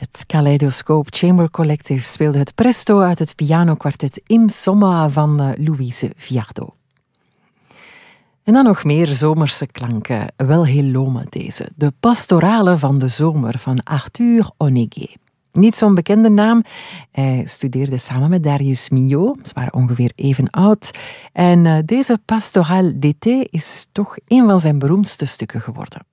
Het Kaleidoscoop Chamber Collective speelde het presto uit het pianokwartet Im Sommer van Louise Viardot. En dan nog meer zomerse klanken, wel heel lome deze. De pastorale van de zomer van Arthur Honegger. Niet zo'n bekende naam. Hij studeerde samen met Darius Milhaud. Ze waren ongeveer even oud. En deze Pastorale d'été is toch een van zijn beroemdste stukken geworden.